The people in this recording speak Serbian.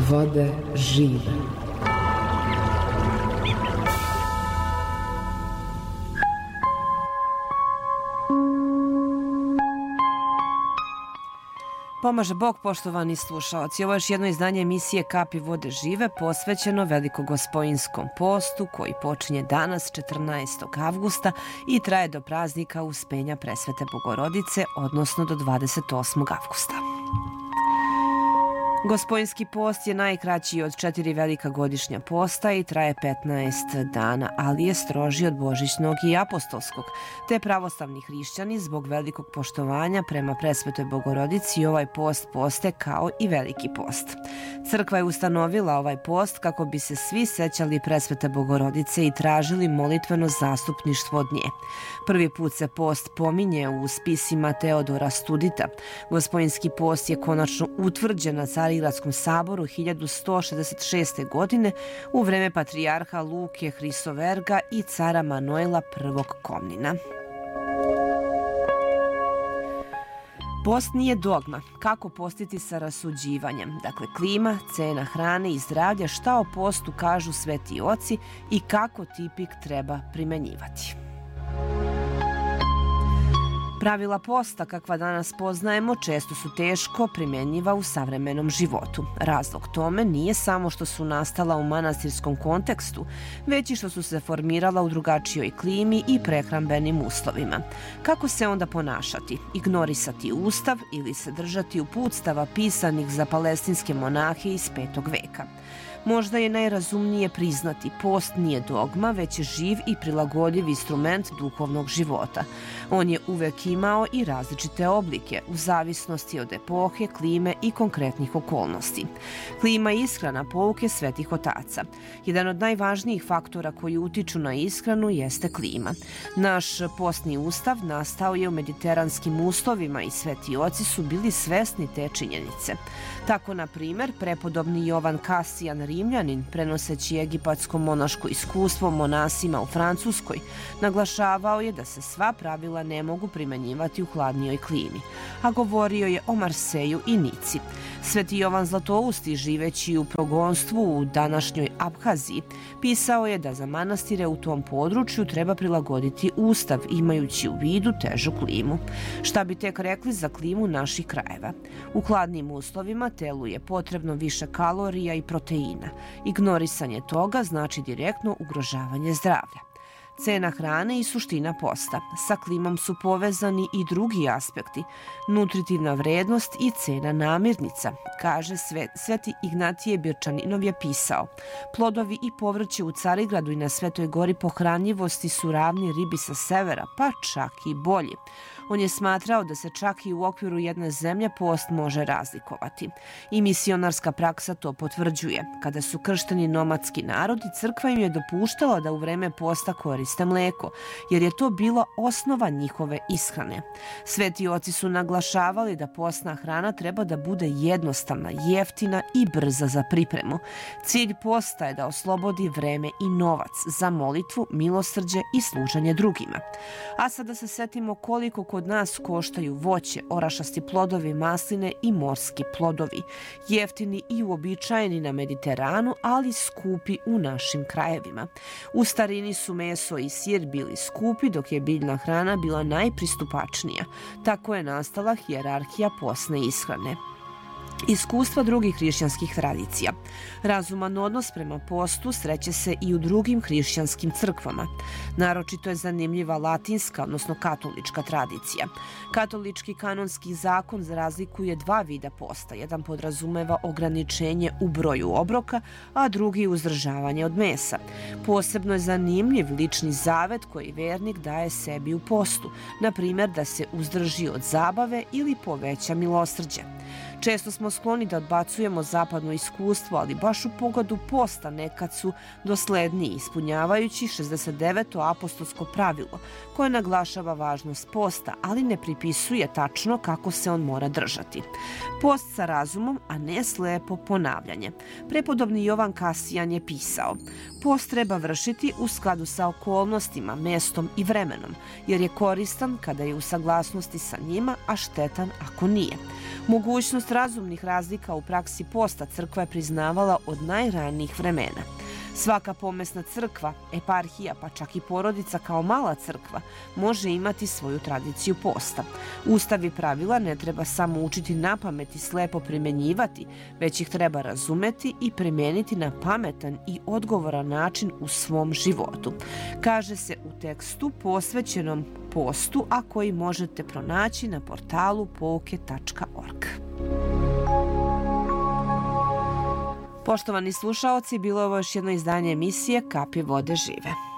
vode žive. Pomaže Bog, poštovani slušaoci. Ovo je još jedno izdanje emisije Kapi vode žive posvećeno Velikogospojinjskom postu koji počinje danas 14. avgusta i traje do praznika Uspenja Presvete Bogorodice, odnosno do 28. avgusta. Gospojinski post je najkraći od 4 velika godišnja posta i traje 15 dana, ali je stroži od božićnog i apostolskog, te pravoslavni hrišćani zbog velikog poštovanja prema Presvetoj Bogorodici ovaj post poste kao i veliki post. Crkva je ustanovila ovaj post kako bi se svi sećali Presvete Bogorodice i tražili molitveno zastupništvo od nje. Prvi put se post pominje u spisima Teodora Studita. Gospojinski post je konačno utvrđen na Carigradskom saboru 1166. godine u vreme patrijarha Luke Hrisoverga i cara Manuela I. Komnina. Post nije dogma. Kako postiti sa rasuđivanjem? Dakle, klima, cena hrane i zdravlja, šta o postu kažu sveti oci i kako tipik treba primenjivati. Pravila posta, kakva danas poznajemo, često su teško primjenjiva u savremenom životu. Razlog tome nije samo što su nastala u manastirskom kontekstu, već i što su se formirala u drugačijoj klimi i prehrambenim uslovima. Kako se onda ponašati? Ignorisati Ustav ili se držati uputstava pisanih za palestinske monahe iz 5. veka? Možda je najrazumnije priznati post nije dogma, već je živ i prilagodljiv instrument duhovnog života. On je uvek imao i različite oblike, u zavisnosti od epohe, klime i konkretnih okolnosti. Klima i ishrana pouke svetih otaca. Jedan od najvažnijih faktora koji utiču na ishranu jeste klima. Naš postni ustav nastao je u mediteranskim uslovima i sveti oci su bili svesni te činjenice. Tako, na primer, prepodobni Jovan Kasijan Rimljanin, prenoseći egipatsko monaško iskustvo monasima u Francuskoj, naglašavao je da se sva pravila ne mogu primenjivati u hladnijoj klimi, a govorio je o Marseju i Nici. Sveti Jovan Zlatousti, živeći u progonstvu u današnjoj Abhaziji, pisao je da za manastire u tom području treba prilagoditi ustav, imajući u vidu težu klimu. Šta bi tek rekli za klimu naših krajeva? U hladnim uslovima telu je potrebno više kalorija i proteina. Ignorisanje toga znači direktno ugrožavanje zdravlja. Cena hrane i suština posta. Sa klimom su povezani i drugi aspekti. Nutritivna vrednost i cena namirnica. Kaže Sveti Ignatije Birčaninov je pisao: plodovi i povrće u Carigradu i na Svetoj gori pohranjivosti su ravni ribi sa severa, pa čak i bolji. On je smatrao da se čak i u okviru jedne zemlje post može razlikovati. I misionarska praksa to potvrđuje. Kada su kršteni nomadski narodi, crkva im je dopuštala da u vreme posta koriste mleko, jer je to bila osnova njihove ishrane. Sveti oci su naglašavali da postna hrana treba da bude jednostavna, jeftina i brza za pripremu. Cilj posta je da oslobodi vreme i novac za molitvu, milosrđe i služenje drugima. A sada se setimo koliko kod nas koštaju voće, orašasti plodovi, masline i morski plodovi. Jeftini i uobičajeni na Mediteranu, ali skupi u našim krajevima. U starini su meso i sir bili skupi, dok je biljna hrana bila najpristupačnija. Tako je nastala hijerarhija postne ishrane. Iskustva drugih hrišćanskih tradicija. Razuman odnos prema postu sreće se i u drugim hrišćanskim crkvama. Naročito je zanimljiva latinska, odnosno katolička tradicija. Katolički kanonski zakon razlikuje dva vida posta. Jedan podrazumeva ograničenje u broju obroka, a drugi uzdržavanje od mesa. Posebno je zanimljiv lični zavet koji vernik daje sebi u postu. Na primjer, da se uzdrži od zabave ili poveća milosrđe. Često smo skloni da odbacujemo zapadno iskustvo, ali baš u pogledu posta nekad su dosledniji, ispunjavajući 69. apostolsko pravilo, koje naglašava važnost posta, ali ne pripisuje tačno kako se on mora držati. Post sa razumom, a ne slepo ponavljanje. Prepodobni Jovan Kasijan je pisao: post treba vršiti u skladu sa okolnostima, mestom i vremenom, jer je koristan kada je u saglasnosti sa njima, a štetan ako nije. Mogućnost Mogućnost razumnih razlika u praksi posta crkva je priznavala od najranijih vremena. Svaka pomesna crkva, eparhija, pa čak i porodica kao mala crkva može imati svoju tradiciju posta. Ustav i pravila ne treba samo učiti napamet i slepo primenjivati, već ih treba razumeti i primijeniti na pametan i odgovoran način u svom životu. Kaže se u tekstu posvećenom postu, a koji možete pronaći na portalu pouke.org. Poštovani slušaoci, bilo je ovo još jedno izdanje emisije Kapi vode žive.